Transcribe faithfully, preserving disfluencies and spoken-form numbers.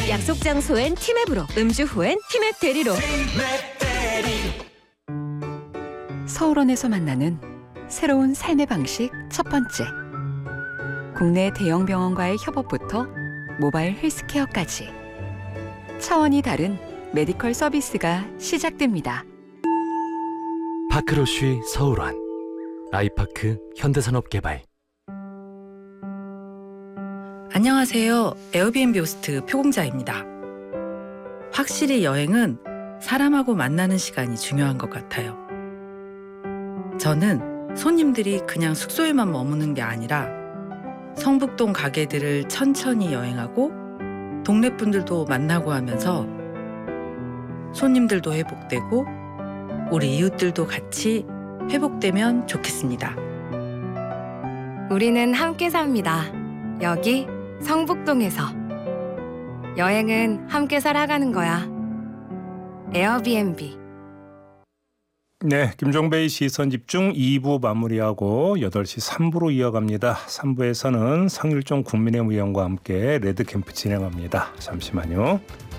약속 장소엔 티맵으로, 음주 후엔 티맵 대리로. 서울원에서 만나는 새로운 삶의 방식 첫 번째. 국내 대형 병원과의 협업부터 모바일 헬스케어까지 차원이 다른 메디컬 서비스가 시작됩니다. 파크로쉬 서울원, 아이파크 현대산업개발. 안녕하세요. 에어비앤비 호스트 표공자입니다. 확실히 여행은 사람하고 만나는 시간이 중요한 것 같아요. 저는 손님들이 그냥 숙소에만 머무는 게 아니라 성북동 가게들을 천천히 여행하고 동네 분들도 만나고 하면서 손님들도 회복되고 우리 이웃들도 같이 회복되면 좋겠습니다. 우리는 함께 삽니다. 여기 성북동에서. 여행은 함께 살아가는 거야. 에어비앤비. 네, 김종배의 시선집중 이 부 마무리하고 여덟 시 삼 부로 이어갑니다. 삼 부에서는 성일종 국민의힘 의원과 함께 레드캠프 진행합니다. 잠시만요.